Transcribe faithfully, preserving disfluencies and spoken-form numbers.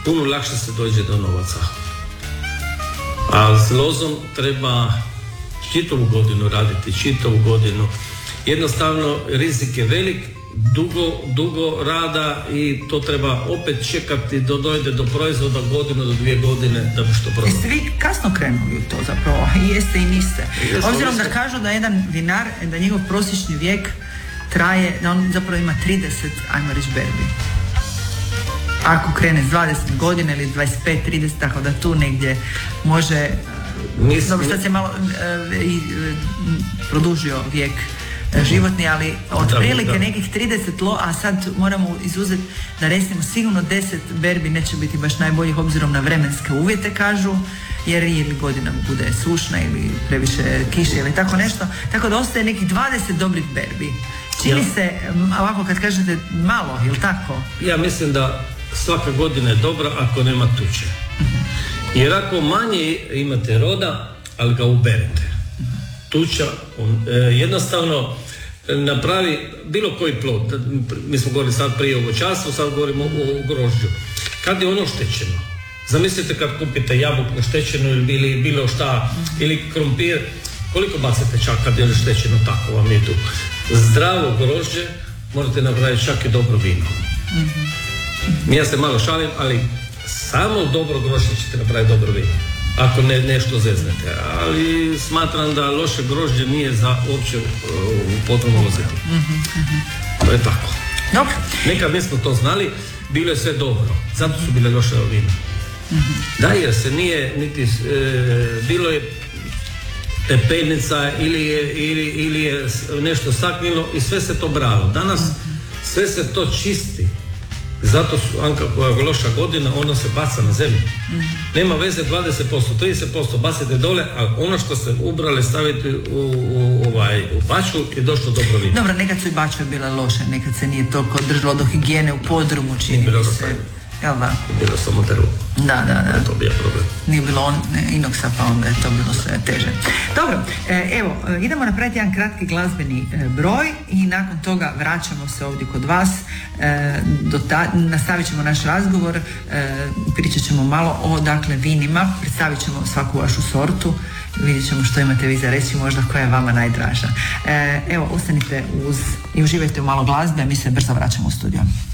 puno lakše se dođe do novaca. A s lozom treba čitavu godinu raditi, čitavu godinu. Jednostavno rizik je velik, dugo, dugo rada i to treba opet čekati da dojde do proizvoda godinu do dvije godine da bi što prodao. Jeste vi kasno krenuli u to zapravo? I jeste i niste. Jesmo, Obzirom jesmo. da kažu da jedan vinar, da njegov prosječni vijek traje, da on zapravo ima trideset, ajmo reći, berbi. Ako krene s dvadeset godina ili dvadeset pet trideset, tako da tu negdje može... Mislim, dobro, sad se malo e, i, e, produžio vijek e, životni, ali otprilike da, da. nekih trideset lo, a sad moramo izuzeti da recimo sigurno deset berbi neće biti baš najboljih obzirom na vremenske uvjete, kažu, jer ili godina bude sušna ili previše kiše ili tako nešto, tako da ostaje nekih dvadeset dobrih berbi. Čini ja. se, ovako kad kažete malo, ili tako? Ja mislim da svaka godina je dobra ako nema tuče. Mm-hmm. Jer ako manje imate roda, ali ga uberete. Tuča on, e, jednostavno napravi bilo koji plod. Mi smo govorili sad prije o voćarstvu, sad govorimo o, o grožđu. Kad je ono štećeno? Zamislite kad kupite jabuku štećenu ili bilo šta, mm-hmm. ili krompir, koliko bacite čak kad je štećeno, tako vam je tu. Zdravo grožđe možete napraviti čak i dobro vino. Mm-hmm. Ja se malo šalim, ali samo dobro grožđe ćete napraviti dobro vino. Ako ne, nešto zeznete. Ali smatram da loše grožđe nije za uopće u potrebu voziti. Mm-hmm. To je tako. Dobro. Nekad nismo to znali, bilo je sve dobro. Zato su bile loše vina. Mm-hmm. Da, jer se nije niti... E, bilo je tepelnica ili je, ili, ili je nešto saknilo i sve se to bralo. Danas sve se to čisti. Zato su, Anka, koja je loša godina, ono se baca na zemlju. Mm-hmm. Nema veze dvadeset posto, trideset posto bacite dole, a ono što ste ubrali staviti u, u, ovaj, u baču je došlo dobro vino. Dobro, nekad su i bačve bile loše, nekad se nije toliko držalo do higijene u podrumu, čini mi se. Jel da? Bilo samo drvo. Da, da, da. To bio problem. Nije bilo on, inoksa, pa onda je to bilo sve teže. Dobro, evo, idemo napraviti jedan kratki glazbeni broj i nakon toga vraćamo se ovdje kod vas. Do ta, nastavit ćemo naš razgovor, pričat ćemo malo o, dakle, vinima, predstavit ćemo svaku vašu sortu, vidjet ćemo što imate vi za reći, možda koja je vama najdraža. Evo, ostanite uz i uživajte u malo glazbe, mi se brzo vraćamo u studio.